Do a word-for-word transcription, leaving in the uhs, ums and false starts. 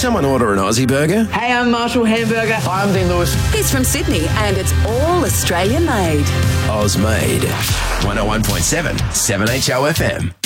someone order an Aussie burger? Hey, I'm Marshall Hamburger. Hi, I'm Dean Lewis. He's from Sydney and it's all Australian made. Oz made. one oh one point seven, seven H O F M.